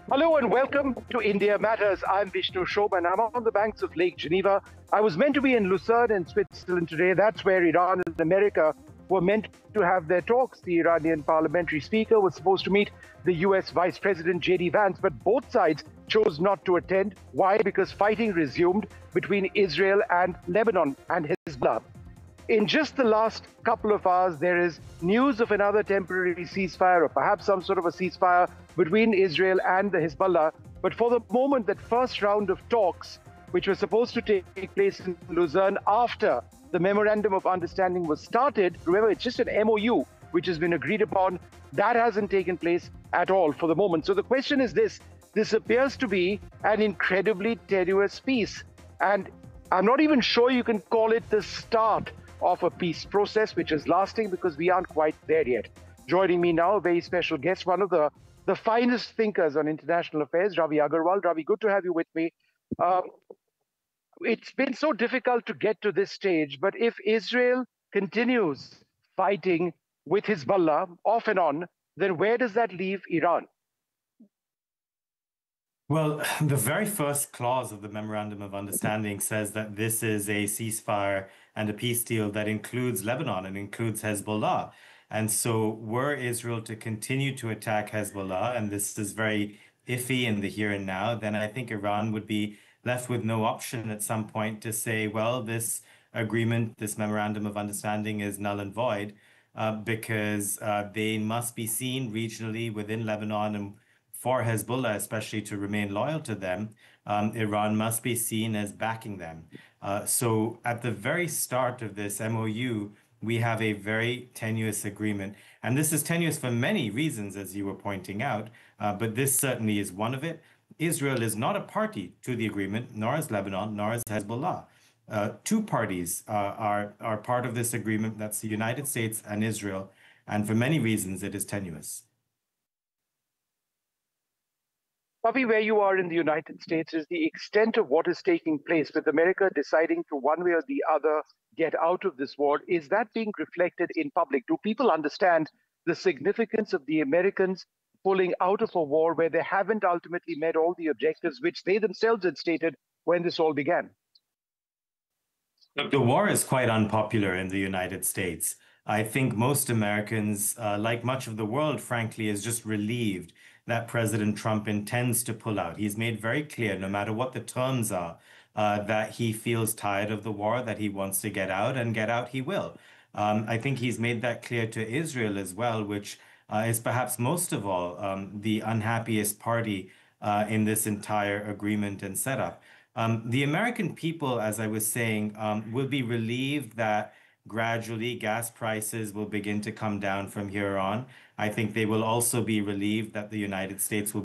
Hello and welcome to India Matters. I'm Vishnu Shob and I'm on the banks of Lake Geneva. I was meant to be in Lucerne in Switzerland today. That's where Iran and America were meant to have their talks. The Iranian parliamentary speaker was supposed to meet the US Vice President J.D. Vance, but both sides chose not to attend. Why? Because fighting resumed between Israel and Lebanon and Hezbollah. In just the last couple of hours, there is news of another temporary ceasefire or perhaps some sort of a ceasefire between Israel and the Hezbollah. But for the moment, that first round of talks, which was supposed to take place in Lausanne after the Memorandum of Understanding was started, remember, it's just an MOU which has been agreed upon, that hasn't taken place at all for the moment. So the question is this appears to be an incredibly tenuous peace. And I'm not even sure you can call it the start of a peace process which is lasting, because we aren't quite there yet. Joining me now, a very special guest, one of the finest thinkers on international affairs, Ravi Agarwal. Ravi, good to have you with me. It's been so difficult to get to this stage, but if Israel continues fighting with Hezbollah off and on, then where does that leave Iran? Well, the very first clause of the Memorandum of Understanding says that this is a ceasefire and a peace deal that includes Lebanon and includes Hezbollah. And so, were Israel to continue to attack Hezbollah, and this is very iffy in the here and now, then I think Iran would be left with no option at some point to say, well, this agreement, this Memorandum of Understanding is null and void, because they must be seen regionally within Lebanon and for Hezbollah, especially to remain loyal to them, Iran must be seen as backing them. So at the very start of this MOU, we have a very tenuous agreement. And this is tenuous for many reasons, as you were pointing out, but this certainly is one of it. Israel is not a party to the agreement, nor is Lebanon, nor is Hezbollah. Two parties are part of this agreement. That's the United States and Israel. And for many reasons, it is tenuous. Bobby, where you are in the United States is the extent of what is taking place with America deciding to one way or the other get out of this war. Is that being reflected in public? Do people understand the significance of the Americans pulling out of a war where they haven't ultimately met all the objectives which they themselves had stated when this all began? Look, the war is quite unpopular in the United States. I think most Americans, like much of the world, frankly, is just relieved that President Trump intends to pull out. He's made very clear, no matter what the terms are, that he feels tired of the war, that he wants to get out, and get out he will. I think he's made that clear to Israel as well, which is perhaps most of all the unhappiest party in this entire agreement and setup. The American people, as I was saying, will be relieved that gradually gas prices will begin to come down from here on. I think they will also be relieved that the United States will